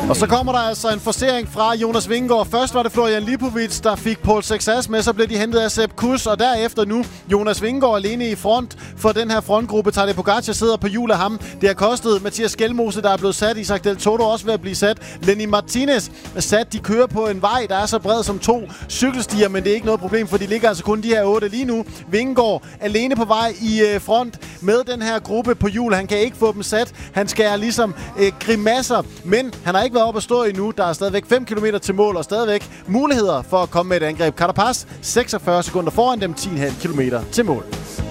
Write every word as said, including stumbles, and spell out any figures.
Og så kommer der altså en forcering fra Jonas Vingegaard. Først var det Florian Lipovic, der fik Paul Sexas med, så blev de hentet af Sepp Kuss, og derefter nu Jonas Vingegaard alene i front for den her frontgruppe. Tadej Pogacar sidder på hjul af ham. Det har kostet Mathias Skelmose, der er blevet sat. Isaac Del Toro også ved at blive sat. Lenny Martinez er sat. De kører på en vej, der er så bred som to cykelstier, men det er ikke noget problem, for de ligger altså kun de her otte lige nu. Vingegaard alene på vej i øh, front med den her gruppe på hjul. Han kan ikke få dem sat. Han skærer ligesom øh, grimasser, men han har ikke været op at stå endnu. Der er stadigvæk fem kilometer til mål, og stadigvæk muligheder for at komme med et angreb. Carapaz seksogfyrre sekunder foran dem, ti komma fem kilometer til mål.